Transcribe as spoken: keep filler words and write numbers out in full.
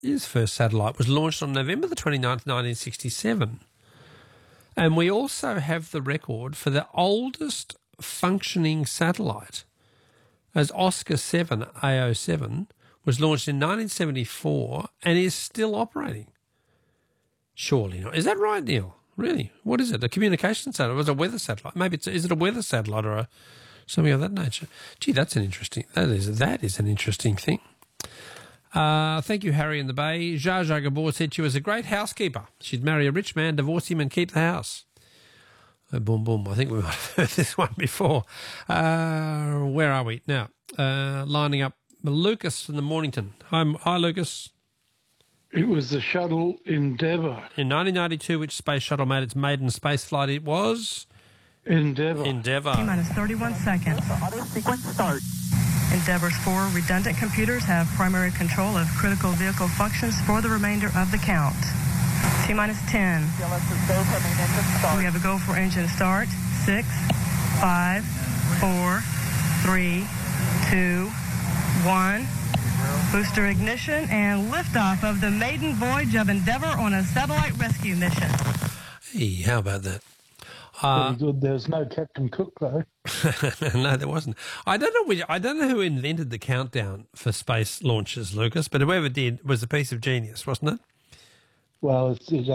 His first satellite was launched on November the twenty-ninth, nineteen sixty-seven. And we also have the record for the oldest functioning satellite, as Oscar seven A O seven was launched in nineteen seventy-four and is still operating. Surely not. Is that right, Neil? Really? What is it? A communication satellite? It was a weather satellite. Maybe it's, is it a weather satellite or a, something of that nature? Gee, that's an interesting, that is, that is an interesting thing. Uh, thank you, Harry in the Bay. Zsa Zsa Gabor said she was a great housekeeper. She'd marry a rich man, divorce him and keep the house. Oh, boom, boom. I think we might have heard this one before. Uh, where are we? Now, uh, lining up Lucas from the Mornington. Hi, hi, Lucas. It was the shuttle Endeavour. In nineteen ninety-two, which space shuttle made its maiden space flight? It was? Endeavour. Endeavour. T-minus thirty-one seconds. Audio sequence start. Endeavour's four redundant computers have primary control of critical vehicle functions for the remainder of the count. T-minus ten. T L S is go, coming engine start. We have a go for engine start. Six, five, four, three, two, one. Booster ignition and liftoff of the maiden voyage of Endeavour on a satellite rescue mission. Hey, how about that? Uh, Pretty good. There's no Captain Cook, though. No, there wasn't. I don't know which, I don't know who invented the countdown for space launches, Lucas, but whoever did was a piece of genius, wasn't it? Well, it's, it's